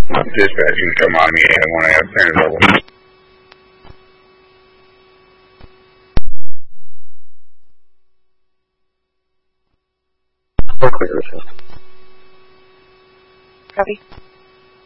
Dispatch, you can come on me and when I have turn it over. Copy.